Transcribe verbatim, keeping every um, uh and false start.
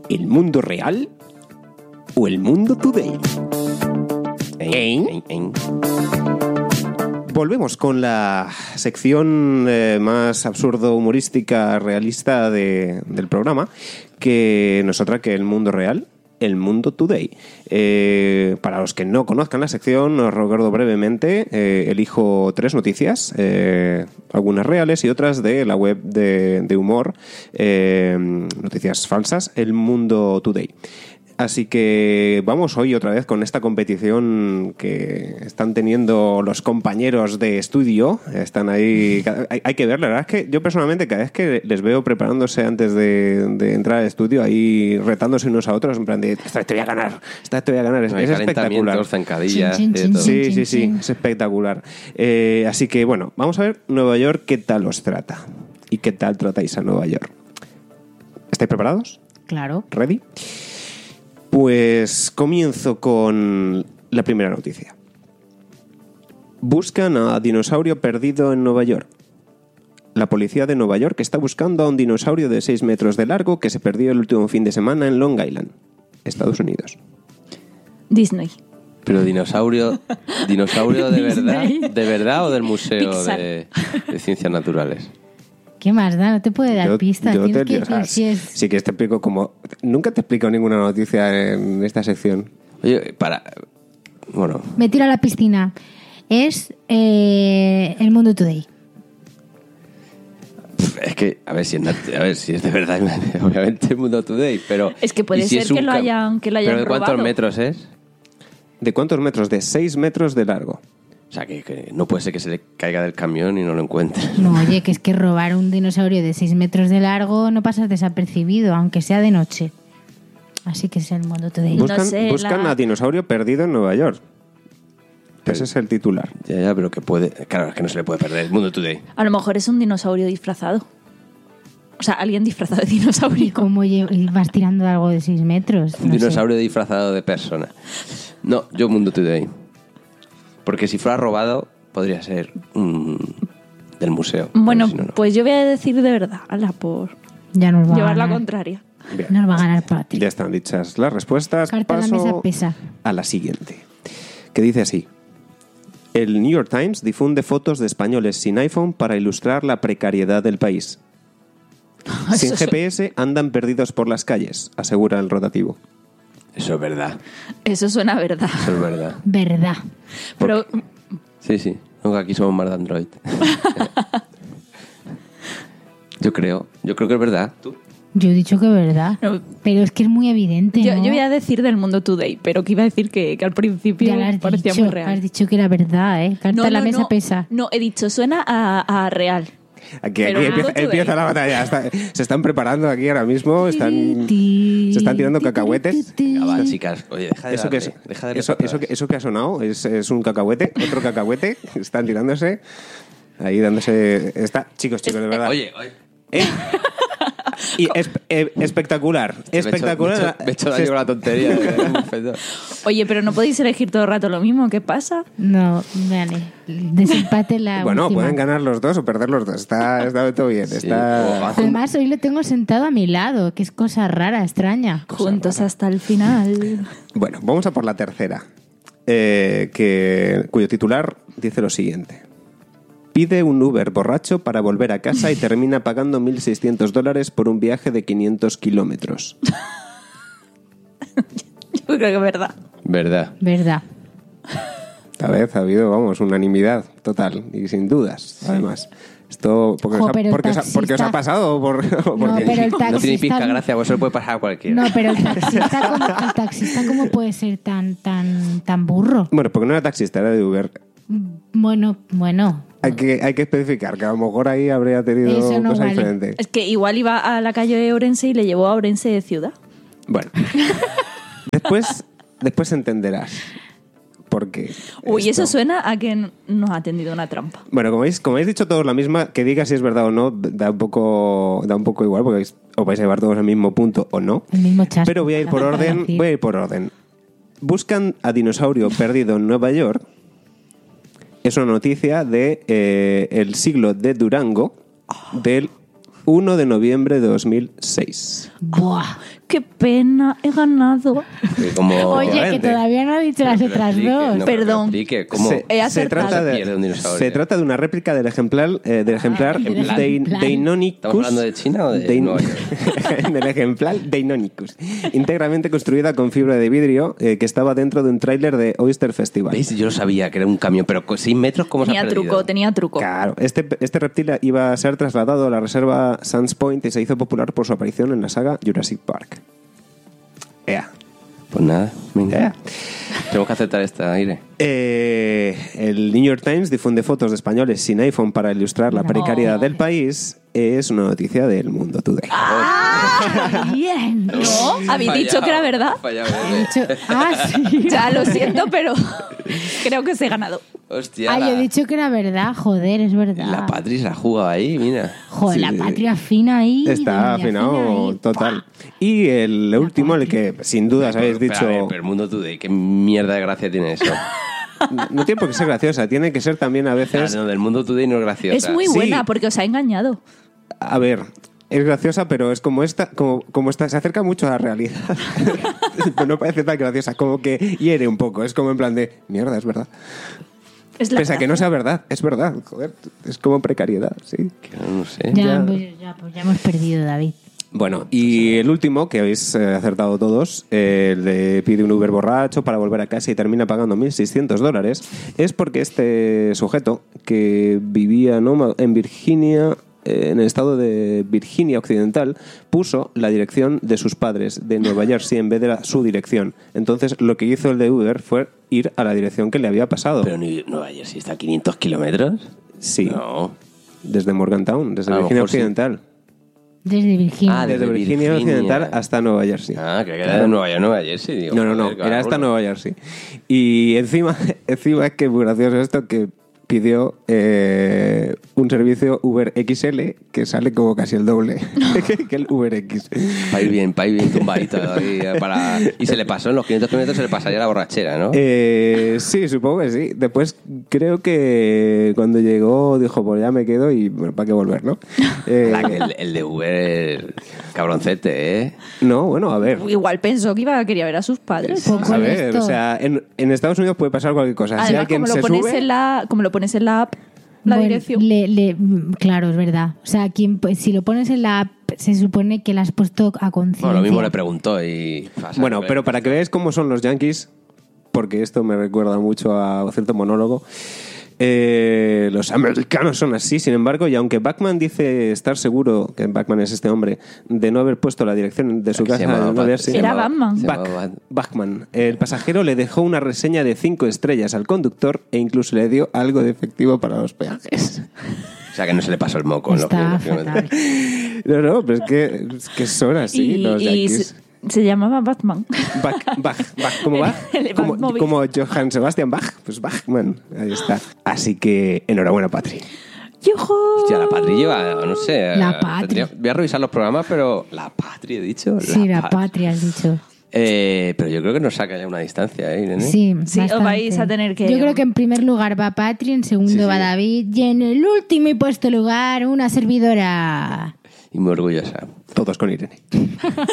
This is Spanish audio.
¿El mundo real o el mundo today? ¿Eh? ¿Eh? Volvemos con la sección eh, más absurdo, humorística, realista de, del programa, que nos atrae el mundo real, el mundo today. Eh, para los que no conozcan la sección, os recuerdo brevemente, eh, elijo tres noticias, eh, algunas reales y otras de la web de, de humor, eh, noticias falsas, el mundo today. Así que vamos hoy otra vez con esta competición que están teniendo los compañeros de estudio. Están ahí, hay, hay que ver, la verdad es que yo personalmente cada vez que les veo preparándose antes de, de entrar al estudio, ahí retándose unos a otros, en plan de, esta vez te voy a ganar, esta vez te voy a ganar, es, es espectacular. Zancadillas, chin, chin, sí, sí, sí, es espectacular. Eh, así que bueno, vamos a ver Nueva York qué tal os trata y qué tal tratáis a Nueva York. ¿Estáis preparados? Claro. ¿Ready? Pues comienzo con la primera noticia. Buscan a dinosaurio perdido en Nueva York. La policía de Nueva York está buscando a un dinosaurio de seis metros de largo que se perdió el último fin de semana en Long Island, Estados Unidos. Disney. Pero dinosaurio, dinosaurio de verdad, de verdad o del Museo de, de Ciencias Naturales. ¿Qué más da? No te puede dar yo, pistas. Yo te, que, o sea, si es... Sí que te explico como... Nunca te explico ninguna noticia en esta sección. Oye, para... Bueno... Me tiro a la piscina. Es eh, el mundo today. Es que, a ver si es, a ver, si es de verdad, obviamente el mundo today, pero... Es que puede si ser que, lo hayan, que lo hayan ¿Pero de cuántos robado? metros es? ¿De cuántos metros? De seis metros de largo. O sea, que, que no puede ser que se le caiga del camión y no lo encuentre. No, oye, que es que robar un dinosaurio de seis metros de largo no pasa desapercibido, aunque sea de noche. Así que es el mundo today. Buscan, No sé, buscan la- a dinosaurio perdido en Nueva York. Ese es el titular. Ya, ya, pero que puede... Claro, es que no se le puede perder el mundo today. A lo mejor es un dinosaurio disfrazado. O sea, alguien disfrazado de dinosaurio. ¿Y cómo lle- vas tirando algo de seis metros? Un No sé. dinosaurio disfrazado de persona. No, yo mundo today. Porque si fuera robado, podría ser mm, del museo. Bueno, Pero si no, no. pues yo voy a decir de verdad, ala, por Ya nos va a llevar la ganar. contraria. Bien. Nos va a ganar para ti. Ya están dichas las respuestas. Carta en la Paso mesa pesa. a la siguiente, que dice así. El New York Times difunde fotos de españoles sin iPhone para ilustrar la precariedad del país. Sin Eso G P S andan perdidos por las calles, asegura el rotativo. Eso es verdad. Eso suena a verdad. Eso es verdad. Verdad. Pero Sí, sí. Nunca aquí somos más de Android. Yo creo. Yo creo que es verdad. ¿Tú? Yo he dicho que verdad. No. Pero es que es muy evidente, yo, ¿no? yo voy a decir del mundo today, pero que iba a decir que, que al principio Ya lo has parecía dicho, muy real. has dicho que era verdad, ¿eh? Carta en la mesa no, pesa. No, he dicho, suena a, a real. Aquí, Pero aquí mundo empieza, today. empieza la batalla. Está- se están preparando aquí ahora mismo. Están, se están tirando cacahuetes. Venga, va, chicas. Oye, deja de Eso que, es, darle, deja de eso, darle eso, que, para eso que ha sonado es, es un cacahuete, otro cacahuete. Están tirándose. Ahí dándose. Está, chicos, chicos, de verdad. atrás. Oye, oye. ¿Eh? Y es, eh, espectacular. Espectacular. Me he hecho, me he hecho daño con la tontería. de- Oye, pero no podéis elegir todo el rato lo mismo. ¿Qué pasa? No, vale. Desempate la Bueno, última. pueden ganar los dos o perder los dos. Está, está todo bien. Sí, Está... o haz un- Además, hoy lo tengo sentado a mi lado, que es cosa rara, extraña. Juntos hasta el final. Bueno, vamos a por la tercera, eh, que, cuyo titular dice lo siguiente. Pide un Uber borracho para volver a casa y termina pagando mil seiscientos dólares por un viaje de quinientos kilómetros. Yo creo que es verdad. Verdad. Verdad. Esta vez ha habido, vamos, unanimidad total y sin dudas, además. Esto porque, Jo, os, ha, pero el porque, os, ha, porque os ha taxista- pasado. Por, porque- No, pero el No tiene taxista... pizca gracia, pues eso le puede pasar a cualquiera. No, pero el taxista, ¿cómo, el taxista ¿cómo puede ser tan, tan, tan burro? Bueno, porque no era taxista, era de Uber. Bueno, bueno. Hay que, hay que especificar que a lo mejor ahí habría tenido Eso no cosas vale. diferentes. Es que igual iba a la calle de Orense y le llevó a Orense de ciudad. Bueno, después, después entenderás por qué. Uy, esto- eso suena a que nos ha tendido una trampa. Bueno, como habéis, como habéis dicho todos la misma, que diga si es verdad o no, da un poco, da un poco igual, porque vais- os vais a llevar todos al mismo punto o no. El mismo chasco. Pero voy a ir por orden, voy a ir por orden. Buscan a dinosaurio perdido en Nueva York. Es una noticia de eh, El Siglo de Durango del uno de noviembre de dos mil seis. Buah. qué pena, he ganado. Que como- Oye, que obviamente. todavía no ha dicho las Pero otras explique, dos. no, pero Perdón. explique, ¿cómo se, He se acertado. trata Se pierde un de, dinosaurio? se trata de una réplica del ejemplar eh, del ejemplar del Dein- ejemplar. Deinonychus. ¿Estamos hablando de China o de Dein- Nueva York? del ejemplar Deinonychus, íntegramente construida con fibra de vidrio eh, que estaba dentro de un tráiler de Oyster Festival. ¿Veis? Yo lo sabía que era un camión, pero con seis metros, ¿cómo se Tenía ha perdido? truco, tenía truco. Claro, este, este reptil iba a ser trasladado a la reserva Sands Point y se hizo popular por su aparición en la saga Jurassic Park. Ea. Pues nada, venga. Ea. Tenemos que aceptar esta, Aire. Eh, el New York Times difunde fotos de españoles sin iPhone para ilustrar la precariedad del país. Es una noticia del Mundo Today. ¡Ah! Bien. ¿No? Habéis dicho que era verdad. Fallado, He dicho- ah, sí. Ya lo siento, pero creo que os he ganado. Hostia, Ah, la, yo he dicho que era verdad, joder, es verdad. la Patri se ha jugado ahí, mira. Joder, Sí, la sí. patria fina ahí. Está la fina afinado ahí. total. Y el último, el que sin dudas habéis Pero, dicho... a ver, pero el Mundo Today, ¿qué mierda de gracia tiene eso? No tiene por qué ser graciosa, tiene que ser también a Ah, veces... no, del Mundo Today no es graciosa. Es muy Sí. buena porque os ha engañado. A ver, es graciosa, pero es como esta, como, como esta, se acerca mucho a la realidad. Pero no parece tan graciosa, como que hiere un poco. Es como en plan de, mierda, es verdad. Es la Pese a que no sea verdad, es verdad, joder. Es como precariedad, sí. Que no, no sé. Ya, Ya. pues, ya, pues ya hemos perdido, David. Bueno, y el último, que habéis eh, acertado todos, eh, el de pide un Uber borracho para volver a casa y termina pagando mil seiscientos dólares, es porque este sujeto, que vivía ¿no? en Virginia, eh, en el estado de Virginia Occidental, puso la dirección de sus padres de Nueva Jersey en vez de la- su dirección. Entonces, lo que hizo el de Uber fue ir a la dirección que le había pasado. Pero ni Nueva Jersey está a quinientos kilómetros. Sí, No. desde Morgantown, desde A lo Virginia mejor sí. Occidental. Desde Virginia. Ah, de- Desde Virginia, Virginia. Occidental hasta Nueva Jersey. Ah, que era de Nueva York, Nueva Jersey. Digo, No, no, no, joder, era hasta cabrón. Nueva Jersey. Y encima, encima es que es muy gracioso esto, que pidió eh, un servicio Uber X L que sale como casi el doble que, que el Uber X. Para ir bien, para ir bien tumbadito. ahí, eh, para... Y se le pasó en los quinientos kilómetros, se le pasaría la borrachera, ¿no? Eh, sí, supongo que sí. Después creo que cuando llegó dijo, pues ya me quedo y bueno, ¿para qué volver, no? Eh, La que el, el de Uber, cabroncete, ¿eh? no, bueno, a ver. Igual pensó que iba a quería ver a sus padres. Poco A ver, esto. o sea, en, en Estados Unidos puede pasar cualquier cosa. si Además, alguien como lo, se pones sube... en la, como lo pones en la app, la Bueno, dirección. le- le- mm, claro, es verdad. O sea, quien, pues, si lo pones en la app, se supone que la has puesto a conciencia. Bueno, lo mismo le preguntó y... pasa, Bueno, a ver. pero para que veáis cómo son los yankees, porque esto me recuerda mucho a cierto monólogo, eh, los americanos son así, sin embargo, y aunque Bachman dice estar seguro, que Bachman es este hombre, de no haber puesto la dirección de su Que se casa llamaba en Nueva Bat- Jersey, se Era llamaba- Batman. se Bach- llamaba Bat- Bachman, el pasajero le dejó una reseña de cinco estrellas al conductor e incluso le dio algo de efectivo para los peajes. O sea, que no se le pasó el moco en los Está quinientos fatal. kilómetros. No, no, pero es que, es que son así y los y yankees. se, se llamaba Batman. Bach, Bach, Bach, ¿cómo Bach? El- el Como, Batmóvil. como Johann Sebastian Bach, pues Bachman, ahí está. Así que enhorabuena, Patri. ¡Yujú! Hostia, la Patri lleva, no sé... La eh, Patri. tendría- Voy a revisar los programas, pero... La Patri, he dicho. Sí, la Patri. patria, has dicho. Eh, pero yo creo que nos saca ya una distancia, ¿eh, Irene? Sí, Sí, os bastante. vais a tener que- Yo creo que en primer lugar va Patri, en segundo Sí, sí. va David y en el último y puesto lugar una servidora. Y muy orgullosa. Todos con Irene.